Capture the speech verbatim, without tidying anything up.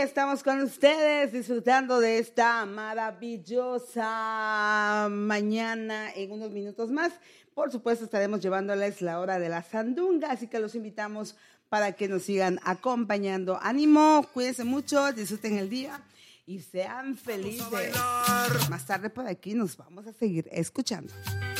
estamos con ustedes disfrutando de esta maravillosa mañana. En unos minutos más, por supuesto, estaremos llevándoles la hora de la sandunga, así que los invitamos para que nos sigan acompañando. Ánimo, cuídense mucho, disfruten el día y sean felices. Más tarde por aquí nos vamos a seguir escuchando.